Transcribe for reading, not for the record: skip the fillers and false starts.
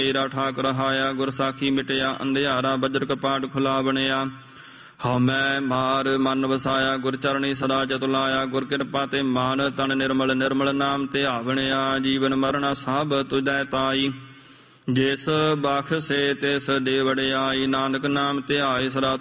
ਮੇਰਾ ਠਾਕੁਰ ਹਾਇਆ ਗੁਰ ਸਾਖੀ ਮਿਟਿਆ ਅੰਧਿਆਰਾ ਬਜਰ ਕਪਾਟ ਖੁਲਾ ਬਣਿਆ। ਹਉ ਮੈਂ ਮਾਰ ਮਨ ਵਸਾਇਆ ਗੁਰ ਚਰਣੀ ਸਦਾ ਚਤੁ ਲਾਇਆ। ਗੁਰ ਕਿਰਪਾ ਤੇ ਮਾਨ ਤਨ ਨਿਰਮਲ ਨਿਰਮਲ ਨਾਮ ਧਿਆਵਣਿਆ। ਜੀਵਨ ਮਰਨ ਸਭ ਤੁਧੈ ਤਾਈ ਜਿਸ ਬਖਸ਼ੇ ਤਿਸ ਦੇ ਵਡਿਆਈ। ਨਾਨਕ ਨਾਮ ਧਿਆਏ ਸਦਾ